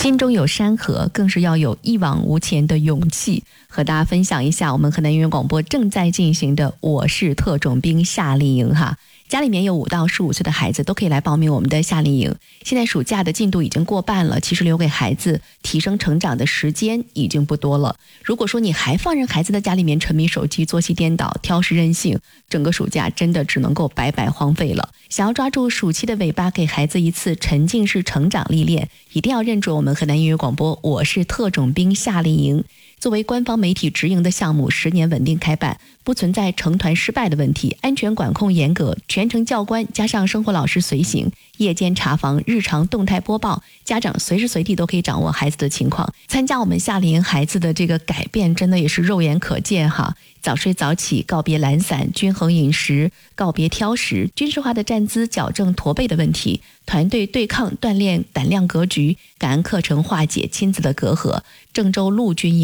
心中有山河，更是要有一往无前的勇气。和大家分享一下我们河南音乐广播正在进行的我是特种兵夏令营哈。家里面有5到15岁的孩子都可以来报名我们的夏令营。现在暑假的进度已经过半了，其实留给孩子提升成长的时间已经不多了。如果说你还放任孩子在家里面沉迷手机、作息颠倒、挑食任性，整个暑假真的只能够白白荒废了。想要抓住暑期的尾巴，给孩子一次沉浸式成长历练，一定要认准我们河南音乐广播我是特种兵夏令营。作为官方媒体直营的项目，10年稳定开办，不存在成团失败的问题，安全管控严格，全程教官加上生活老师随行，夜间查房，日常动态播报，家长随时随地都可以掌握孩子的情况。参加我们夏令营，孩子的这个改变真的也是肉眼可见哈。早睡早起，告别懒散，均衡饮食，告别挑食，军事化的站姿矫正驼背的问题，团队对抗锻炼胆量格局，感恩课程化解亲子的隔阂。郑州陆军营